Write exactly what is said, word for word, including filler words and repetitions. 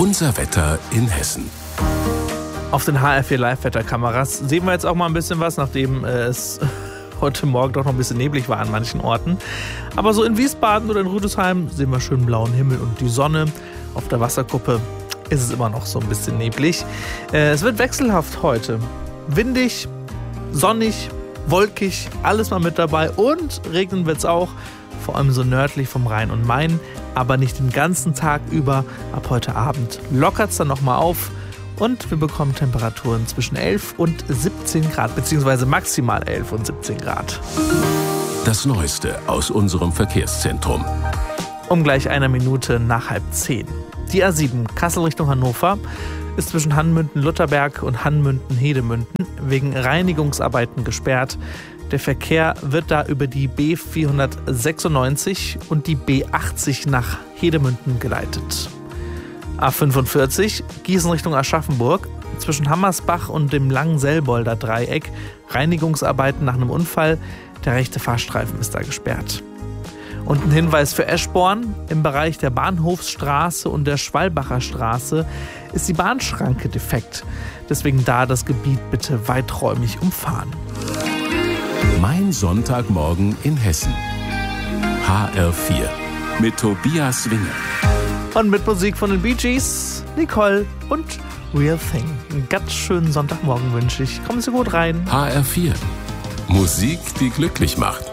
Unser Wetter in Hessen. Auf den H R vier Live-Wetterkameras sehen wir jetzt auch mal ein bisschen was, nachdem äh, es heute Morgen doch noch ein bisschen neblig war an manchen Orten. Aber so in Wiesbaden oder in Rüdesheim sehen wir schön blauen Himmel und die Sonne. Auf der Wasserkuppe ist es immer noch so ein bisschen neblig. Äh, es wird wechselhaft heute. Windig, sonnig, wolkig, alles mal mit dabei und regnen wird es auch. Vor allem so nördlich vom Rhein und Main, aber nicht den ganzen Tag über. Ab heute Abend lockert es dann nochmal auf und wir bekommen Temperaturen zwischen elf und siebzehn Grad, beziehungsweise maximal elf und siebzehn Grad. Das Neueste aus unserem Verkehrszentrum. Um gleich einer Minute nach halb zehn. Die A sieben Kassel Richtung Hannover ist zwischen Hannmünden-Lutherberg und Hannmünden-Hedemünden wegen Reinigungsarbeiten gesperrt. Der Verkehr wird da über die B vierhundertsechsundneunzig und die B achtzig nach Hedemünden geleitet. A fünfundvierzig Gießen Richtung Aschaffenburg zwischen Hammersbach und dem Langen-Selbolder Dreieck. Reinigungsarbeiten nach einem Unfall. Der rechte Fahrstreifen ist da gesperrt. Und ein Hinweis für Eschborn: Im Bereich der Bahnhofsstraße und der Schwalbacher Straße ist die Bahnschranke defekt. Deswegen da das Gebiet bitte weiträumig umfahren. Mein Sonntagmorgen in Hessen. H R vier mit Tobias Winger. Und mit Musik von den Bee Gees, Nicole und Real Thing. Einen ganz schönen Sonntagmorgen wünsche ich. Kommen Sie gut rein. H R vier. Musik, die glücklich macht.